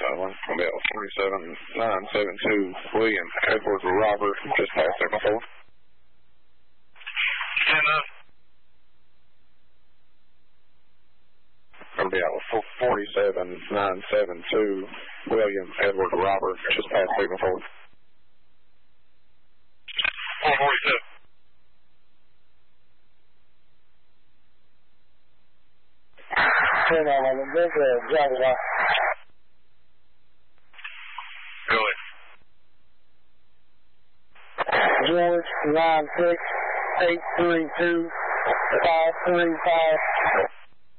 Going to be at 47972 William Edward Robert, just past there before. 10-9. Going to be at 47972 William Edward Robert, just past there before. 447. Turn on, there's a driver out. Go ahead. George 96832 535